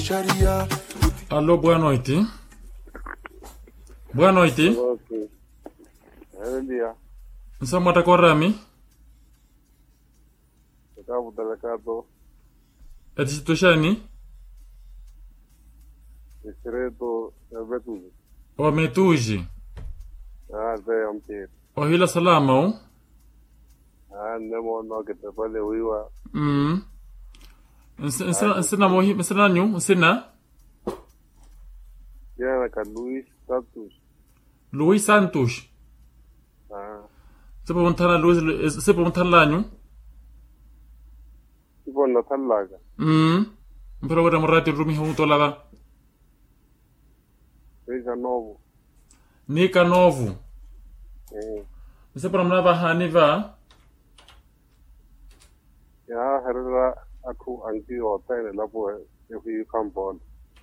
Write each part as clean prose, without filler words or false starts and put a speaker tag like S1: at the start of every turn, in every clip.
S1: Alô, boa noite. Boa noite.
S2: Bom dia.
S1: Nsamata Korami.
S2: Acabo delegado.
S1: Etitushani.
S2: Distrito Betuji.
S1: O Metuji.
S2: Zé Amtir.
S1: O Hila Salama o.
S2: Nemo no que te pale wiwa.
S1: Nsina mohi, nsina nyu, nsina.
S2: Yana ka Luis Santos.
S1: Luis Santos. Sepa montana Luis, sepa montana lanyu.
S2: Tipo na talaga.
S1: Pero wada morati rumi hunto lava. Nika novo. Sepa mnava haniva.
S2: Ya herra aku anti hotel la po e kampon.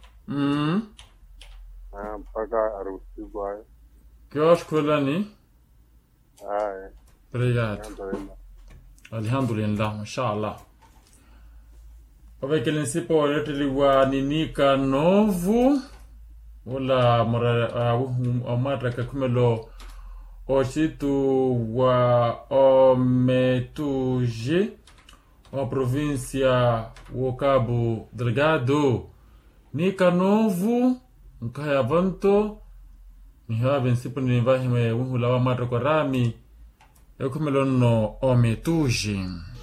S2: Paga arusi boy.
S1: Que eu acho que ele
S2: Ai.
S1: Obrigado. Alhamdulillah, mashallah. Ove que ele se pode utiliza ninika novo. Ola mara amatra kakumelo ochitu wa Ometuje. A província o Cabo Delgado. Nika novo. Nkaya vanto ni hawa vensipo ni vahime wuhula wa matra kwa rami. Ekumelono Ometuje.